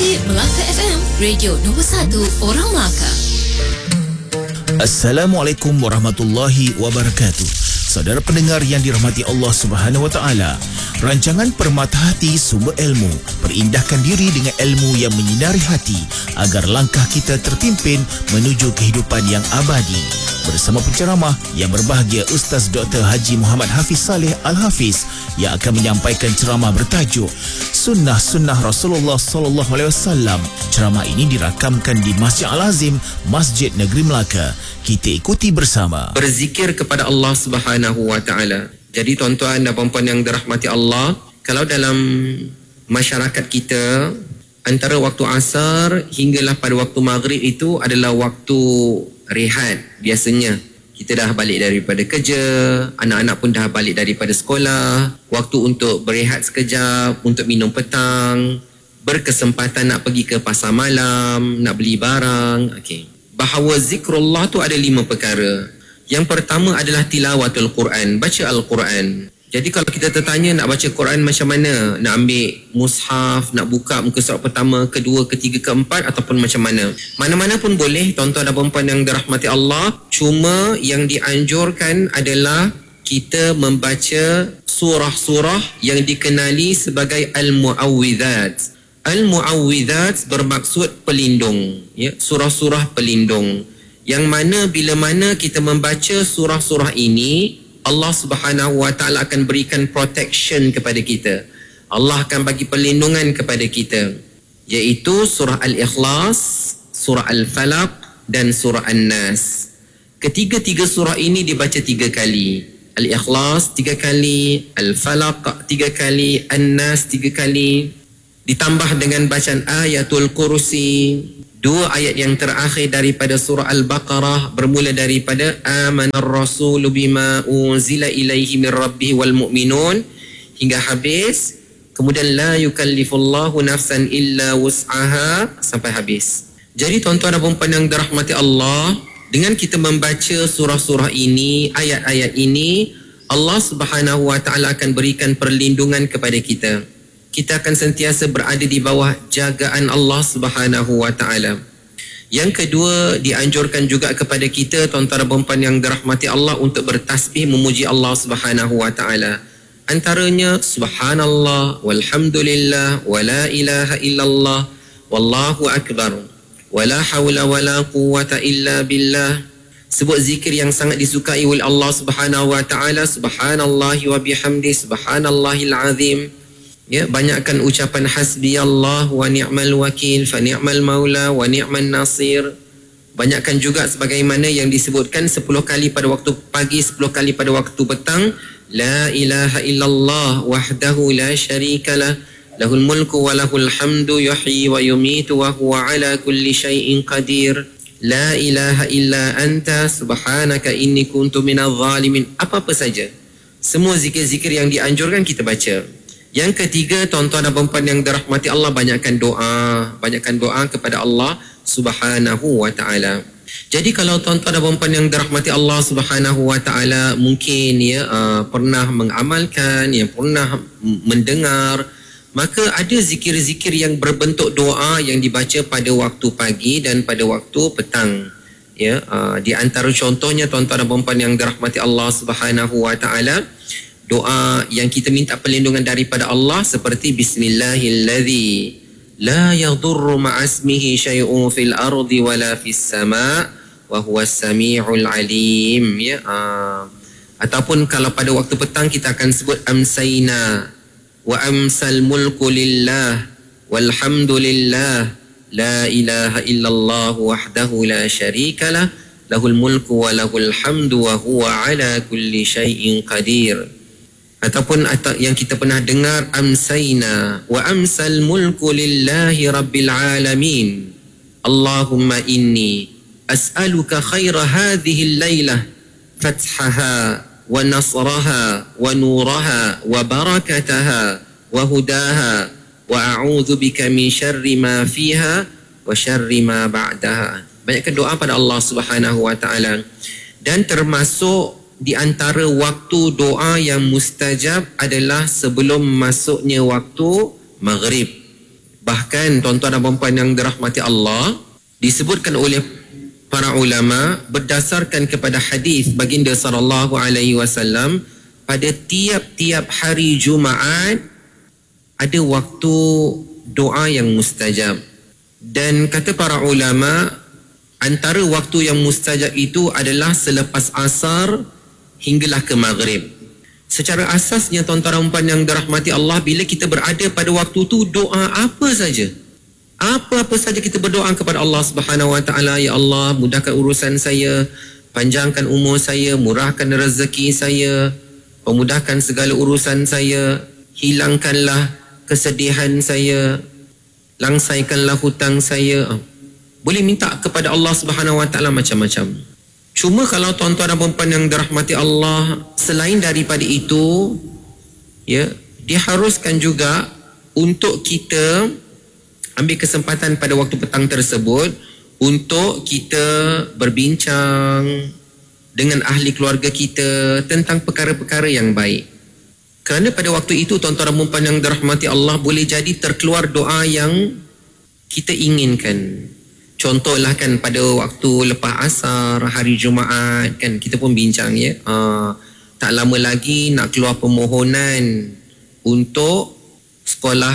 di Melaka FM, radio nombor 1 orang Melaka. Assalamualaikum warahmatullahi wabarakatuh. Saudara pendengar yang dirahmati Allah Subhanahu Wa Taala, rancangan Permata Hati Sumber Ilmu perindahkan diri dengan ilmu yang menyinari hati agar langkah kita terpimpin menuju kehidupan yang abadi. Bersama penceramah yang berbahagia Ustaz Dr. Haji Muhammad Hafiz Saleh Al-Hafiz yang akan menyampaikan ceramah bertajuk Sunnah-Sunnah Rasulullah Sallallahu Alaihi Wasallam. Ceramah ini dirakamkan di Masjid Al-Azim, Masjid Negeri Melaka. Kita ikuti bersama. Berzikir kepada Allah Subhanahu Wa Taala. Jadi tuan-tuan dan puan-puan yang dirahmati Allah, kalau dalam masyarakat kita antara waktu asar hinggalah pada waktu maghrib itu adalah waktu rehat. Biasanya kita dah balik daripada kerja, anak-anak pun dah balik daripada sekolah, waktu untuk berehat sekejap, untuk minum petang, berkesempatan nak pergi ke pasar malam, nak beli barang. Bahawa zikrullah tu ada 5 perkara. Yang pertama adalah tilawatul Quran, baca Al-Quran. Jadi kalau kita tertanya nak baca Quran macam mana? Nak ambil mushaf, nak buka muka surat pertama, kedua, ketiga, keempat ataupun macam mana? Mana-mana pun boleh, tuan-tuan dan puan-puan yang dirahmati Allah. Cuma yang dianjurkan adalah kita membaca surah-surah yang dikenali sebagai Al-Mu'awwidhat. Al-Mu'awwidhat bermaksud pelindung, ya, surah-surah pelindung. Yang mana bila mana kita membaca surah-surah ini, Allah Subhanahu Wa Taala akan berikan protection kepada kita. Allah akan bagi perlindungan kepada kita, iaitu surah Al-Ikhlas, surah Al-Falaq dan surah An-Nas. Ketiga-tiga surah ini dibaca 3 kali. Al-Ikhlas 3 kali, Al-Falaq 3 kali, An-Nas 3 kali. Ditambah dengan bacaan Ayatul Kursi, 2 ayat yang terakhir daripada surah Al-Baqarah bermula daripada Amanar Rasulu bima unzila ilaihi min rabbih wal mu'minun hingga habis. Kemudian la yukallifullahu nafsan illa wus'aha sampai habis. Jadi tuan-tuan dan puan-puan yang dirahmati Allah, dengan kita membaca surah-surah ini, ayat-ayat ini, Allah Subhanahu Wa Taala akan berikan perlindungan kepada kita. Kita akan sentiasa berada di bawah jagaan Allah Subhanahu Wa Taala. Yang kedua, dianjurkan juga kepada kita, tuan-tuan dan puan-puan yang dirahmati Allah, untuk bertasbih memuji Allah Subhanahu Wa Taala. Antaranya subhanallah, walhamdulillah, wala ilaha illallah, wallahu akbar, wala hawla wala quwwata illa billah. Sebut zikir yang sangat disukai oleh Allah Subhanahu Wa Taala, subhanallahi wa bihamdi, subhanallahil azim. Ya, banyakkan ucapan hasbiyallah wa ni'mal wakil, fa ni'mal maula wa ni'man nasir. Banyakkan juga sebagaimana yang disebutkan 10 kali pada waktu pagi, 10 kali pada waktu petang. La ilaha illallah wahdahu la syarikalah, lahul mulku wa lahul hamdu, yuhyi wa yumitu wa huwa ala kulli syai'in qadir. La ilaha illa anta subhanaka inni kuntu minadh zalimin. Apa-apa saja, semua zikir-zikir yang dianjurkan kita baca. Yang ketiga, tuan-tuan dan puan-puan yang dirahmati Allah, banyakkan doa kepada Allah Subhanahu Wa Taala. Jadi kalau tuan-tuan dan puan-puan yang dirahmati Allah Subhanahu Wa Taala mungkin pernah mengamalkan, yang pernah mendengar, maka ada zikir-zikir yang berbentuk doa yang dibaca pada waktu pagi dan pada waktu petang. Ya, di antara contohnya, tuan-tuan dan puan-puan yang dirahmati Allah Subhanahu Wa Taala, doa yang kita minta perlindungan daripada Allah seperti Bismillahilladzi la yadurru ma'asmihi syai'un fil ardi wala fis sama' wa huwas sami'ul alim. Ya, ataupun kalau pada waktu petang kita akan sebut amsayna wa amsal mulku lillah walhamdulillah la ilaha illallah wahdahu la syarikalah lahul mulku wa lahul hamdu wa huwa ala kulli syai'in qadir. Ataupun yang kita pernah dengar amsayna wa amsal mulku lillahi rabbil alamin. Allahumma inni as'aluka khaira hadhihi al-lailah fathaha wa nasraha wa nuraha wa barakataha wa hudaha wa a'udzu bika min syarri ma fiha wa syarri ma ba'daha. Banyakkan doa pada Allah Subhanahu Wa Taala. Dan termasuk di antara waktu doa yang mustajab adalah sebelum masuknya waktu maghrib. Bahkan tuan-tuan dan puan yang dirahmati Allah, disebutkan oleh para ulama berdasarkan kepada hadis baginda sallallahu alaihi wasallam, pada tiap-tiap hari Jumaat ada waktu doa yang mustajab. Dan kata para ulama, antara waktu yang mustajab itu adalah selepas asar hinggalah ke maghrib. Secara asasnya tuan-tuan dan puan yang dirahmati Allah, bila kita berada pada waktu tu, doa apa saja, apa-apa saja kita berdoa kepada Allah Subhanahu Wa Taala, ya Allah, mudahkan urusan saya, panjangkan umur saya, murahkan rezeki saya, pemudahkan segala urusan saya, hilangkanlah kesedihan saya, langsaikanlah hutang saya. Boleh minta kepada Allah Subhanahu Wa Taala macam-macam. Cuma kalau tuan-tuan dan puan yang dirahmati Allah, selain daripada itu, ya, diharuskan juga untuk kita ambil kesempatan pada waktu petang tersebut untuk kita berbincang dengan ahli keluarga kita tentang perkara-perkara yang baik. Kerana pada waktu itu tuan-tuan dan puan yang dirahmati Allah, boleh jadi terkeluar doa yang kita inginkan. Contohlah kan, pada waktu lepas asar hari Jumaat kan, kita pun bincang, ya, tak lama lagi nak keluar permohonan untuk sekolah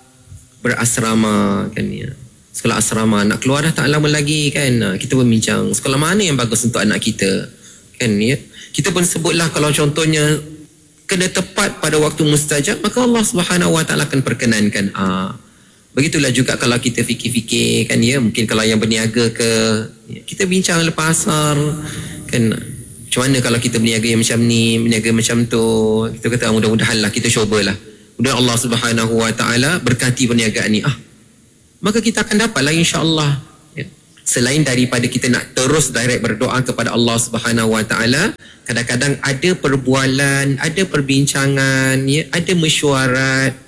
berasrama kan, ya, sekolah asrama nak keluar dah tak lama lagi kan. Kita pun bincang sekolah mana yang bagus untuk anak kita kan, ya. Kita pun sebutlah kalau contohnya kena tepat pada waktu mustajab, maka Allah Subhanahu Wa Taala akan perkenankan. Begitulah juga kalau kita fikir-fikir kan, ya, mungkin kalau yang berniaga ke, ya, kita bincang lepas asar kan, macam mana kalau kita berniaga yang macam ni, berniaga macam tu, kita kata mudah-mudahan lah, kita cubalah, mudah Allah Subhanahu Wa Taala berkati perniagaan ni, maka kita akan dapatlah insya-Allah, ya. Selain daripada kita nak terus direct berdoa kepada Allah Subhanahu Wa Taala, kadang-kadang ada perbualan, ada perbincangan, ya, ada mesyuarat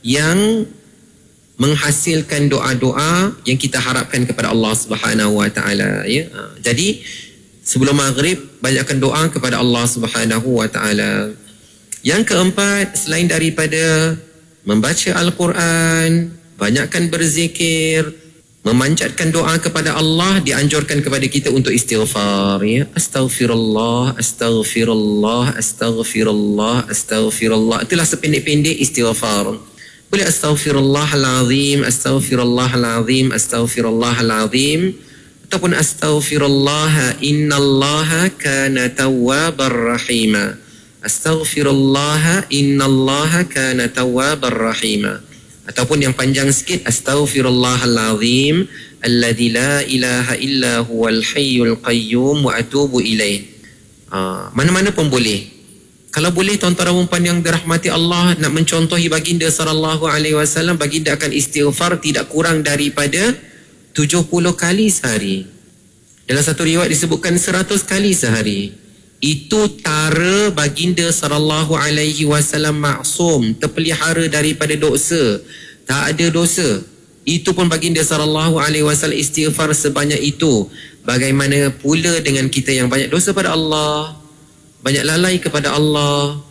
yang menghasilkan doa-doa yang kita harapkan kepada Allah Subhanahu Wa Taala, ya. Jadi sebelum maghrib banyakkan doa kepada Allah Subhanahu Wa Taala. Yang keempat, selain daripada membaca Al-Quran, banyakkan berzikir, memanjatkan doa kepada Allah, dianjurkan kepada kita untuk istighfar, ya. Astaghfirullah, astaghfirullah, astaghfirullah, astaghfirullah. Itulah sependek-pendek istighfar. Boleh astaghfirullahalazim, astaghfirullahalazim, astaghfirullahalazim, ataupun astaghfirullah innallaha kana tawwabar rahima, astaghfirullah innallaha kana tawwabar rahima, ataupun yang panjang sikit, astaghfirullahalazim alladzi la ilaha illa huwal hayyul qayyum wa atubu ilaih. Mana-mana pun boleh. Kalau boleh tuan-tuan dan puan yang dirahmati Allah nak mencontohi baginda sallallahu alaihi wasallam, baginda akan istighfar tidak kurang daripada 70 kali sehari. Dalam satu riwayat disebutkan 100 kali sehari. Itu tara baginda sallallahu alaihi wasallam maksum, terpelihara daripada dosa, tak ada dosa. Itu pun baginda sallallahu alaihi wasallam istighfar sebanyak itu. Bagaimana pula dengan kita yang banyak dosa pada Allah, banyak lalai kepada Allah,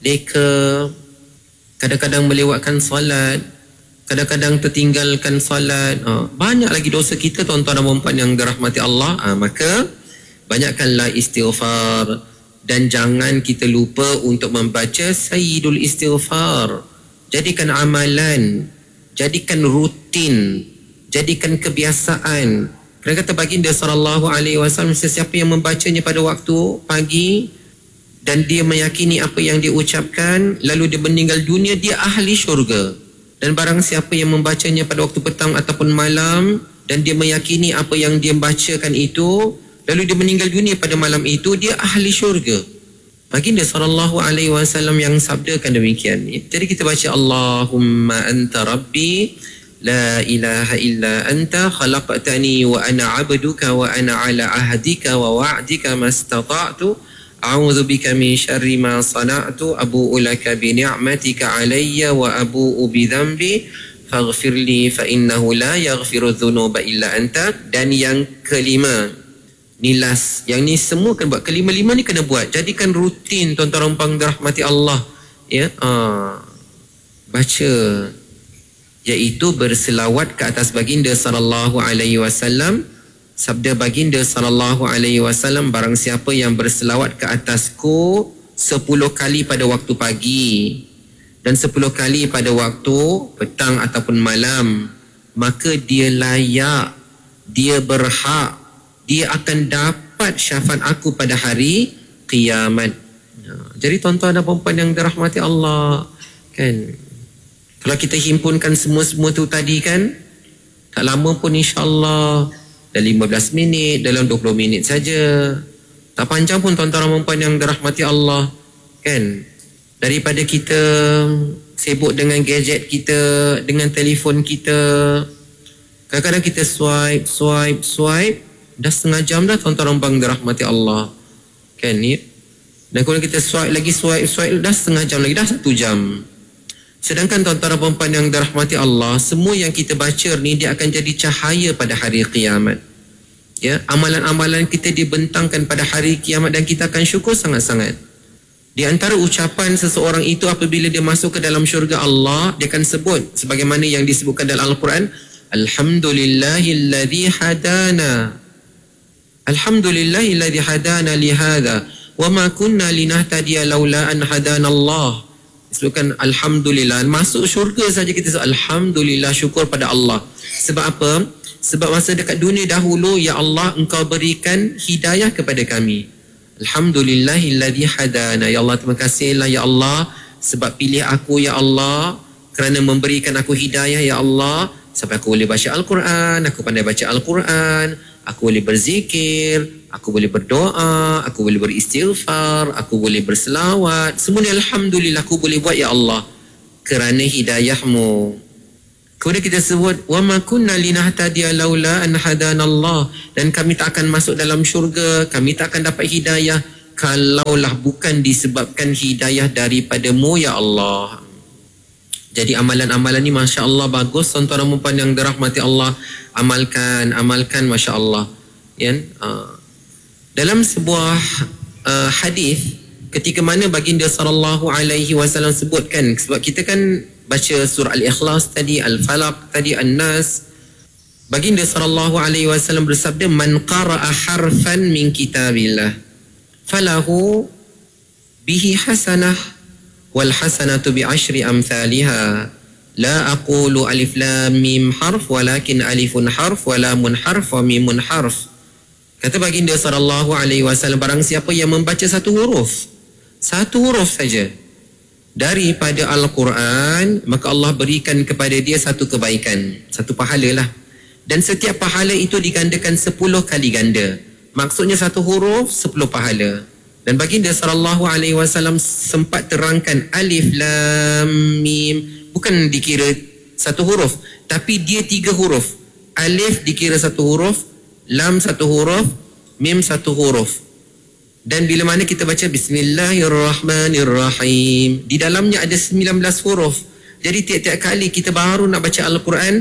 leka, kadang-kadang melewatkan salat, kadang-kadang tertinggalkan salat, banyak lagi dosa kita tuan-tuan dan puan yang dirahmati Allah. Maka banyakkanlah istighfar, dan jangan kita lupa untuk membaca Sayyidul Istighfar. Jadikan amalan, jadikan rutin, jadikan kebiasaan. Kerana kata baginda sallallahu alaihi wasallam, sesiapa yang membacanya pada waktu pagi dan dia meyakini apa yang dia ucapkan, lalu dia meninggal dunia, dia ahli syurga. Dan barang siapa yang membacanya pada waktu petang ataupun malam, dan dia meyakini apa yang dia bacakan itu, lalu dia meninggal dunia pada malam itu, dia ahli syurga. Baginda sallallahu alaihi wasallam yang sabdakan demikian. Jadi kita baca Allahumma anta rabbi la ilaha illa anta khalaqtani wa ana abduka wa ana ala ahdika wa wa'dika mastata'tu a'udzu bika min syarri ma sana'tu abu'u laka bi ni'matika 'alayya wa abu'u bi dhanbi faghfirli fa innahu la yaghfiru dhunuba illa anta. Dan yang kelima, ni last, yang ni semua kena buat, kelima-lima ni kena buat. Jadikan rutin tuan-tuan dan puan dirahmati Allah, ya. Baca iaitu berselawat ke atas baginda sallallahu alaihi wasallam. Sabda baginda sallallahu alaihi wasallam, barang siapa yang berselawat ke atasku 10 kali pada waktu pagi dan 10 kali pada waktu petang ataupun malam, maka dia layak, dia berhak, dia akan dapat syafaat aku pada hari kiamat. Jadi tuan-tuan dan puan yang dirahmati Allah, kan, kalau kita himpunkan semua-semua tu tadi kan, tak lama pun insya-Allah, dalam 15 minit, dalam 20 minit saja. Tak panjang pun tuan-tuan dan puan yang dirahmati Allah, kan? Daripada kita sibuk dengan gadget kita, dengan telefon kita, kadang-kadang kita swipe, dah setengah jam dah tuan-tuan dan puan dirahmati Allah, kan? Dan kalau kita swipe lagi, swipe dah setengah jam lagi, dah 1 jam. Sedangkan tuan-tuan dan puan yang dirahmati Allah, semua yang kita baca ni dia akan jadi cahaya pada hari kiamat. Ya, amalan-amalan kita dibentangkan pada hari kiamat dan kita akan syukur sangat-sangat. Di antara ucapan seseorang itu apabila dia masuk ke dalam syurga Allah, dia akan sebut sebagaimana yang disebutkan dalam Al-Quran, Alhamdulillahilladzi hadana. Alhamdulillahilladzi hadana li hadza wa ma kunna linahtadiya laula an hadana Allah. Disebutkan alhamdulillah, masuk syurga saja kita sebut alhamdulillah, syukur pada Allah. Sebab apa? Sebab masa dekat dunia dahulu, ya Allah, engkau berikan hidayah kepada kami. Alhamdulillahilladzi hadana. Ya Allah, terima kasihlah ya Allah sebab pilih aku ya Allah, kerana memberikan aku hidayah ya Allah, sampai aku boleh baca Al-Quran, aku pandai baca Al-Quran, aku boleh berzikir, aku boleh berdoa, aku boleh beristighfar, aku boleh berselawat. Semua ni alhamdulillah aku boleh buat ya Allah kerana hidayahmu. Kemudian kita sebut wa ma kunna linahtadiya laula an hadanallah, dan kami tak akan masuk dalam syurga, kami tak akan dapat hidayah kalaulah bukan disebabkan hidayah daripadamu ya Allah. Jadi amalan-amalan ni masya-Allah bagus tuan-tuan dan puan yang dirahmati Allah. Amalkan masya-Allah. Ya. Dalam sebuah hadis ketika mana baginda sallallahu alaihi wasallam sebutkan, sebab kita kan baca surah Al-Ikhlas tadi, Al-Falaq tadi, An-Nas, baginda sallallahu alaihi wasallam bersabda, man qara'a harfan min kitabillah falahu bihi hasanah wal hasanatu bi 10 amsalha la aqulu alif lam mim harf walakin alifun harf wa lamun harf wa mimun harf. Kata baginda sallallahu alaihi wasallam, barang siapa yang membaca satu huruf saja daripada Al-Quran, maka Allah berikan kepada dia satu kebaikan, satu pahala lah. Dan setiap pahala itu digandakan 10 kali ganda. Maksudnya satu huruf 10 pahala. Dan baginda sallallahu alaihi wasallam sempat terangkan alif lam mim, bukan dikira satu huruf, tapi dia 3 huruf. Alif dikira satu huruf, lam satu huruf, mim satu huruf. Dan bila mana kita baca Bismillahirrahmanirrahim, di dalamnya ada 19 huruf. Jadi tiap-tiap kali kita baru nak baca Al-Quran,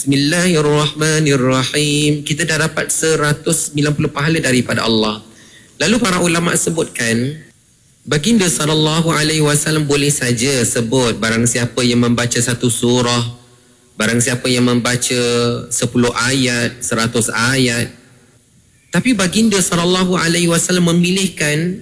Bismillahirrahmanirrahim, kita dah dapat 190 pahala daripada Allah. Lalu para ulama sebutkan, baginda sallallahu alaihi wasallam boleh saja sebut barang siapa yang membaca satu surah, barang siapa yang membaca 10 ayat, 100 ayat. Tapi baginda sallallahu alaihi wasallam memilih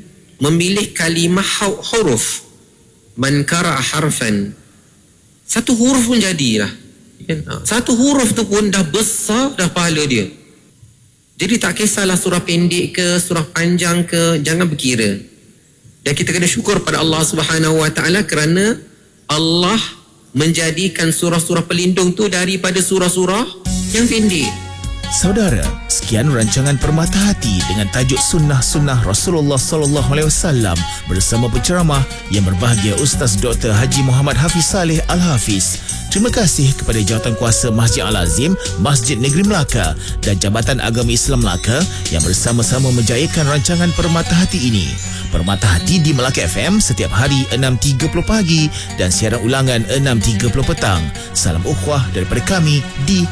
kalimah huruf. Man qara'a harfan. Satu huruf pun jadilah. Satu huruf tu pun dah besar dah pahala dia. Jadi tak kisahlah surah pendek ke, surah panjang ke, jangan berkira. Dan kita kena syukur pada Allah Subhanahu wa taala kerana Allah menjadikan surah-surah pelindung tu daripada surah-surah yang pendek. Saudara, sekian rancangan Permata Hati dengan tajuk Sunnah-Sunnah Rasulullah sallallahu alaihi wasallam bersama penceramah yang berbahagia Ustaz Dr. Haji Muhammad Hafiz Saleh Al-Hafiz. Terima kasih kepada Jawatankuasa Masjid Al-Azim, Masjid Negeri Melaka dan Jabatan Agama Islam Melaka yang bersama-sama menjayakan rancangan Permata Hati ini. Permata Hati di Melaka FM setiap hari 6.30 pagi dan siaran ulangan 6.30 petang. Salam ukhuwah daripada kami di